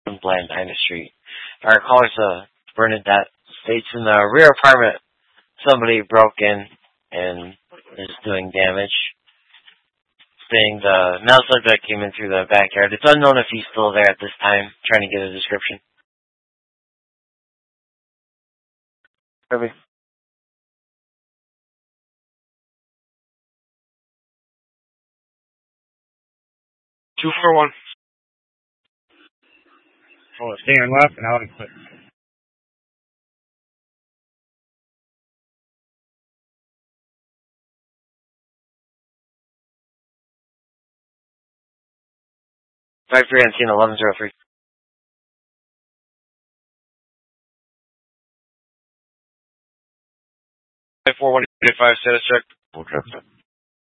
Blandina Street. Our caller's Bernadette states in the rear apartment somebody broke in and is doing damage. Saying the male subject came in through the backyard. It's unknown if he's still there at this time. Trying to get a description. Kirby. 241. Oh, stay on left and out and clear. Five three on scene 1103. 4185 status check. Okay.